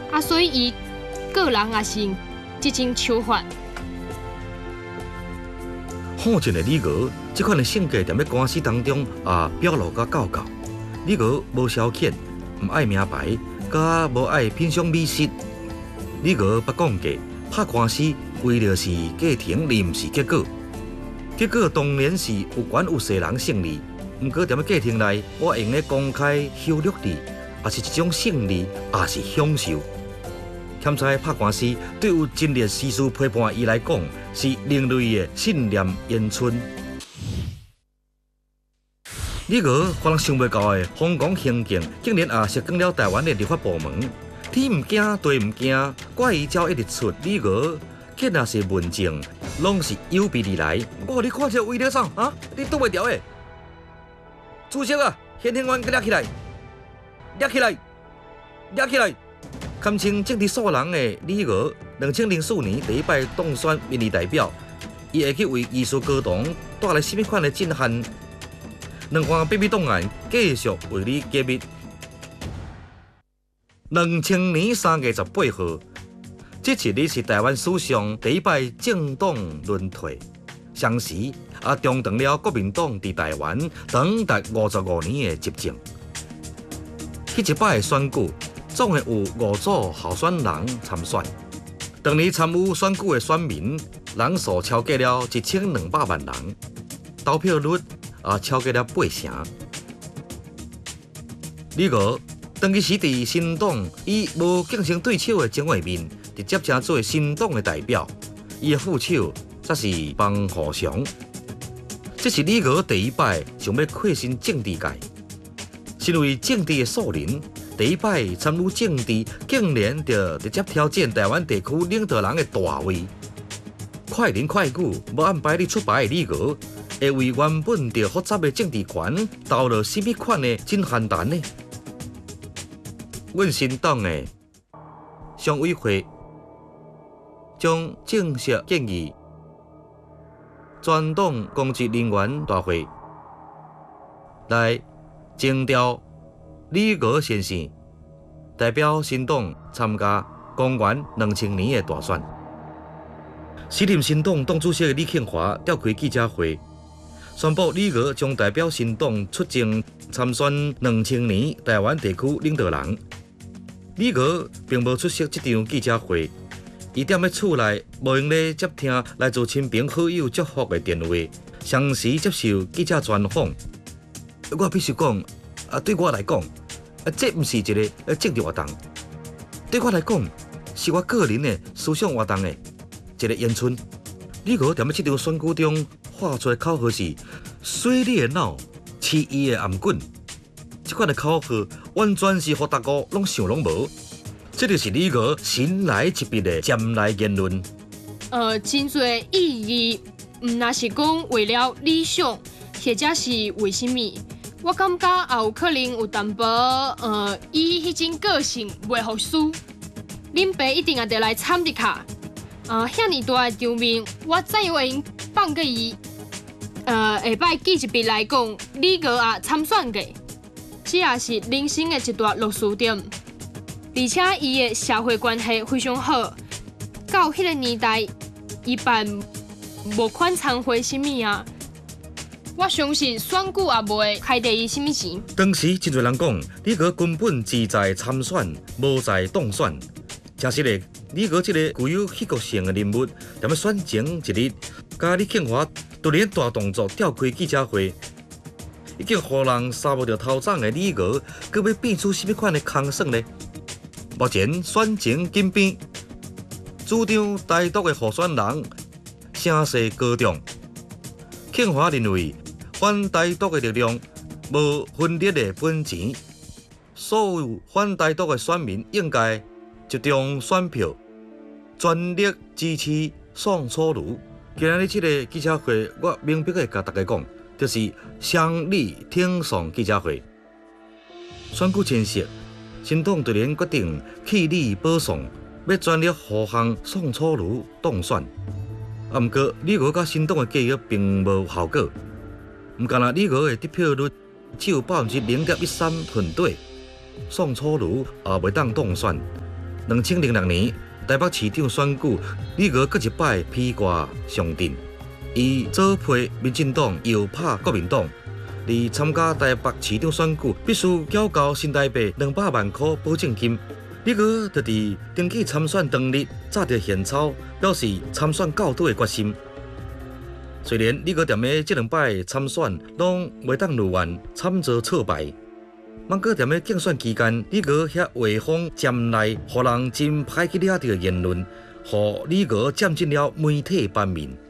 所以伊个人也是即种手法。 好战的李娥，这款的性格在官司当中表露甲够够。李娥无消遣，唔爱名牌，甲无爱品尝美食。李娥捌讲过，拍官司为了是家庭，而唔是结果。结果当然是有权有势人胜利。不过在家庭内，我用咧公开羞辱你，也是一种胜利，也是享受。欠在拍官司，对有真烈事事陪伴伊来讲，是另类的信念延伸。李娥可能想袂到的，香港行径竟然也涉进了台湾的立法部门。天唔惊，地唔惊，怪异招一直出。李娥竟然是文静，拢是有备而来。你看这为了啥啊？你躲袂牢的？主席啊，现行员给抓起来，抓起来，抓起来！堪称政治素人的李娥，2004年第一摆当选民意代表，伊会去为艺术高堂带来什么款的震撼？两项秘密档案继续为你揭秘。2000年3月18号，这一日是台湾史上第一摆政党轮替，相时也中断了国民党伫台湾长达55年的执政。迄一摆的选举，总会有5组候选人参选。当年参与选举的选民人数超过了1200万人，投票率也超过了8成。李娥当其时伫新党以无竞争对手的情况面，直接成做新党的代表。伊的副手则是方虎翔。这是李娥第一摆想要跨进政治界，身为政治的素人，第一摆参与政治，竟然就直接挑战台湾地区领导人的大位。快人快语，无安排你出牌的李娥，会为原本就复杂的政治权投入什么款的震撼弹呢？阮新党的常委会将正式建议全党公职人员大会来征调李娥先生代表新党参加公元2000年的大选。时任新党党主席李庆华召开记者会，宣布李娥将代表新党出征参选2000年台湾地区领导人。李娥并无出席这场记者会，伊踮咧厝内无用咧接听来自亲朋好友祝福的电话，详细接受记者专访。我必须讲，对我来讲，这不是一个政治活动，对我来讲，是我个人的思想活动的一个延伸。李娥踮咧这场选举中发出的口号是“水你的脑，饲伊的颔棍”。这款的口号完全是互大家拢想拢无。这就是李娥新来一笔的尖来言论。 真侪意义，毋那是讲为了理想，或者是为什么？我感觉也有可能有淡薄，伊迄种个性袂服输。恁爸一定也得来参一下。遐尼大的场面，我怎样会放过伊？下摆记一笔来讲，李娥也参选过。这也是人生的一大落输点，而且伊的社会关系非常好。到迄个年代，伊办募款参会什么啊，我相信选举也无会开第伊什么钱。 当时真侪人讲，李娥根本志在参选，无在当选。真实的，李娥这个具有戏剧性的人物，踮咧选前一日，甲李庆华突然大动作召开记者会。已经互人杀无着头涨的李娥，佮要变出什么款的空算呢？目前选情紧变，主张台独的候选人声势高涨。庆华认为，反台独的力量无分裂的本钱，所有反台独的选民应该集中选票，全力支持宋楚瑜。今日这个记者会，我明白的甲大家讲。就是乡里挺宋记者会，选举前夕，新党突然决定弃李保宋，要全力护航宋楚瑜当选。不过，李娥甲新党的计划并无效果。唔干那李娥的得票率只有0.13%，宋楚瑜也袂当当选。 2006年台北市长选举，李娥搁一摆披挂上阵，伊做配民进党，摇拍国民党。而参加台北市长选举，必须缴交新台币200万块保证金。李娥就伫登记参选当日，早就现钞，表示参选到底的决心。虽然李娥踮咧这2摆参选拢袂当如愿，惨遭挫败。毋过踮咧竞选期间，李娥遐画风尖利，互人真歹去了解的言论，互李娥占尽了媒体版面。